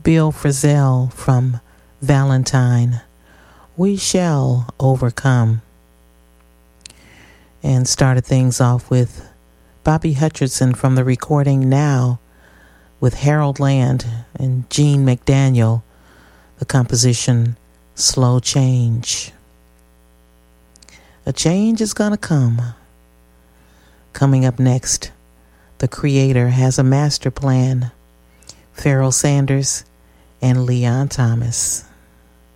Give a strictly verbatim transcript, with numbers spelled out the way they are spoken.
Bill Frisell from Valentine, We Shall Overcome. And started things off with Bobby Hutcherson from the recording Now with Harold Land and Gene McDaniel, the composition Slow Change. A change is gonna come. Coming up next, The Creator Has a Master Plan. Pharoah Sanders and Leon Thomas.